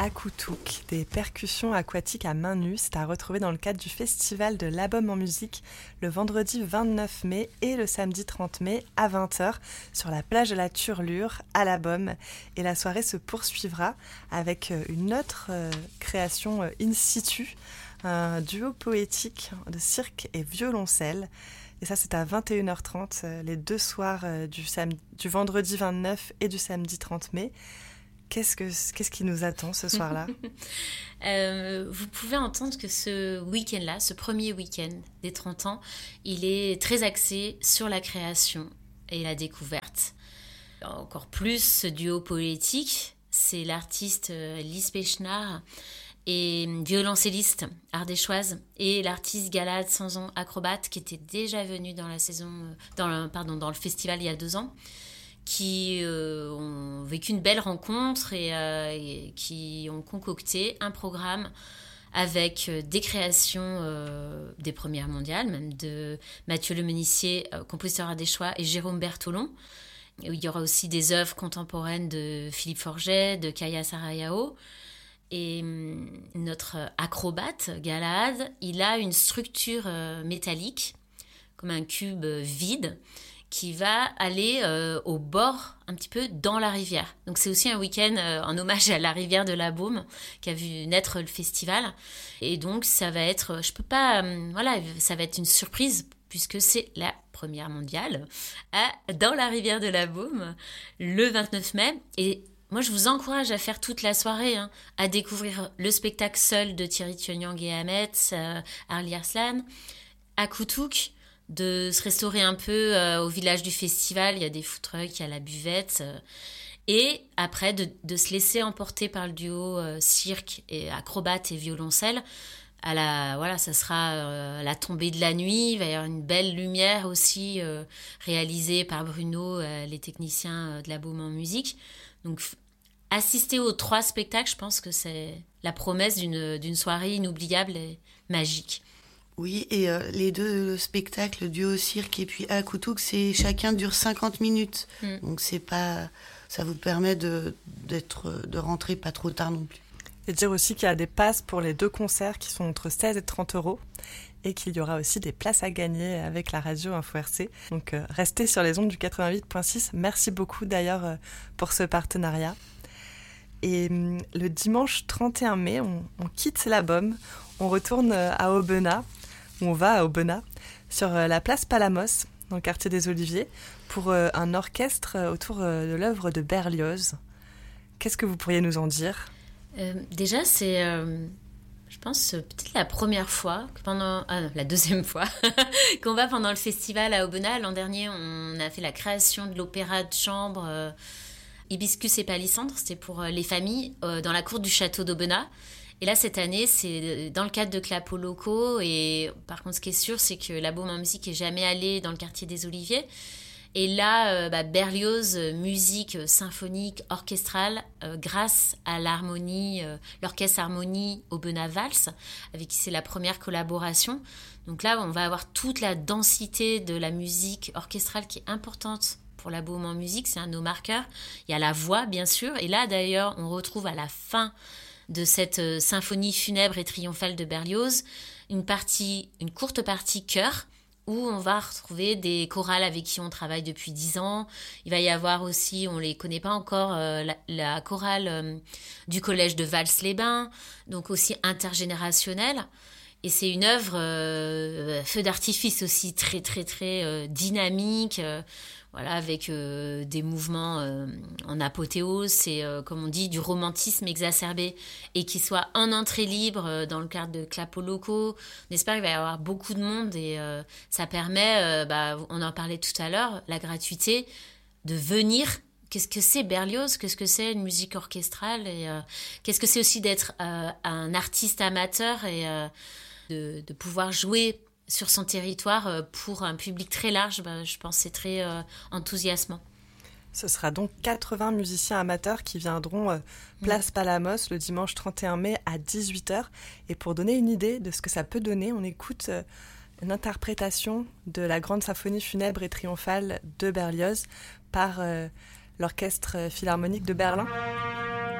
Akoutouk, des percussions aquatiques à main nue, c'est à retrouver dans le cadre du festival de l'Album en musique le vendredi 29 mai et le samedi 30 mai à 20h sur la plage de la Turlure à l'Album. Et la soirée se poursuivra avec une autre création in situ, un duo poétique de cirque et violoncelle. Et ça, c'est à 21h30, les deux soirs du vendredi 29 et du samedi 30 mai. Qu'est-ce qui nous attend ce soir-là ? Vous pouvez entendre que ce week-end-là, ce premier week-end des 30 ans, il est très axé sur la création et la découverte. Encore plus, ce duo poétique, c'est l'artiste Lise Pechnard et violoncelliste ardéchoise et l'artiste Galade Sanson acrobate qui était déjà venu dans le festival il y a 2 ans, qui ont vécu une belle rencontre et qui ont concocté un programme avec des créations des premières mondiales, même de Mathieu Lemonissier, compositeur ardéchois, et Jérôme Bertolon. Il y aura aussi des œuvres contemporaines de Philippe Forget, de Kaya Sarayao. Et notre acrobate, Galad, il a une structure métallique, comme un cube vide, qui va aller au bord, un petit peu dans la rivière. Donc c'est aussi un week-end en hommage à la rivière de la Baume, qui a vu naître le festival. Et donc ça va être, ça va être une surprise, puisque c'est la première mondiale dans la rivière de la Baume, le 29 mai. Et moi, je vous encourage à faire toute la soirée, à découvrir le spectacle seul de Thierry Thionyang et Ahmet, Arli Arslan, Akoutouk, de se restaurer un peu au village du festival. Il y a des food trucks, il y a la buvette. Et après, de se laisser emporter par le duo cirque et acrobate et violoncelle. Ça sera la tombée de la nuit. Il va y avoir une belle lumière aussi réalisée par Bruno, les techniciens de la Baume en musique. Donc, assister aux 3 spectacles, je pense que c'est la promesse d'une soirée inoubliable et magique. Oui, et les 2 spectacles, duo cirque et puis Akoutouk, chacun dure 50 minutes. Donc ça vous permet de rentrer pas trop tard non plus. Et dire aussi qu'il y a des passes pour les 2 concerts qui sont entre 16 et 30 euros et qu'il y aura aussi des places à gagner avec la radio Info RC. Donc restez sur les ondes du 88.6. Merci beaucoup d'ailleurs pour ce partenariat. Et le dimanche 31 mai, on quitte la Baume, on retourne à Aubenas, on va à Aubenas, sur la place Palamos, dans le quartier des Oliviers, pour un orchestre autour de l'œuvre de Berlioz. Qu'est-ce que vous pourriez nous en dire ? Déjà, c'est, je pense, peut-être la première fois, la deuxième fois, qu'on va pendant le festival à Aubenas. L'an dernier, on a fait la création de l'opéra de chambre Hibiscus et Palissandre. C'était pour les familles dans la cour du château d'Aubenas. Et là, cette année, c'est dans le cadre de Clapo Locaux. Et par contre, ce qui est sûr, c'est que la Baume en musique n'est jamais allée dans le quartier des Oliviers. Et là, Berlioz, musique symphonique, orchestrale, grâce à l'harmonie, l'orchestre Harmonie Aubenas Vals, avec qui c'est la première collaboration. Donc là, on va avoir toute la densité de la musique orchestrale qui est importante pour la Baume en musique. C'est un de nos marqueurs. Il y a la voix, bien sûr. Et là, d'ailleurs, on retrouve à la fin de cette symphonie funèbre et triomphale de Berlioz une courte partie chœur, où on va retrouver des chorales avec qui on travaille depuis 10 ans. Il va y avoir aussi, on ne les connaît pas encore, la chorale du collège de Vals-les-Bains, donc aussi intergénérationnelle. Et c'est une œuvre feu d'artifice aussi très, très, très dynamique, avec des mouvements en apothéose. C'est, comme on dit, du romantisme exacerbé et qui soit en entrée libre dans le cadre de Clapo Locaux. On espère qu'il va y avoir beaucoup de monde et ça permet, on en parlait tout à l'heure, la gratuité de venir. Qu'est-ce que c'est Berlioz ? Qu'est-ce que c'est une musique orchestrale ? Et qu'est-ce que c'est aussi d'être un artiste amateur et de pouvoir jouer sur son territoire pour un public très large, je pense que c'est très enthousiasmant. Ce sera donc 80 musiciens amateurs qui viendront place Palamos le dimanche 31 mai à 18h. Et pour donner une idée de ce que ça peut donner, on écoute une interprétation de la grande symphonie funèbre et triomphale de Berlioz par l'Orchestre Philharmonique de Berlin.